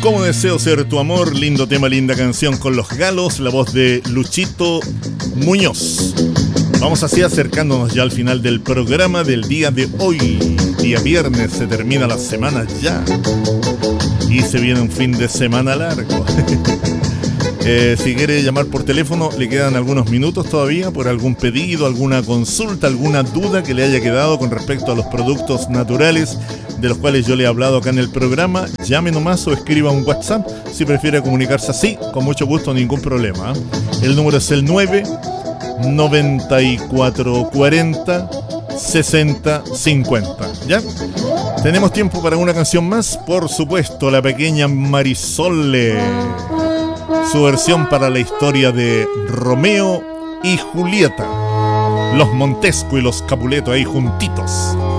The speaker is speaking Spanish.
Cómo deseo ser tu amor, lindo tema, linda canción con Los Galos, la voz de Luchito Muñoz. Vamos así acercándonos ya al final del programa del día de hoy. Día viernes, se termina la semana ya. Y se viene un fin de semana largo. Si quiere llamar por teléfono, le quedan algunos minutos todavía por algún pedido, alguna consulta, alguna duda que le haya quedado con respecto a los productos naturales de los cuales yo le he hablado acá en el programa. Llame nomás o escriba un WhatsApp si prefiere comunicarse así, con mucho gusto, ningún problema. El número es el 99440 6050. ¿Ya? Tenemos tiempo para una canción más, por supuesto, la pequeña Marisole. Su versión para la historia de Romeo y Julieta. Los Montesco y los Capuleto ahí juntitos.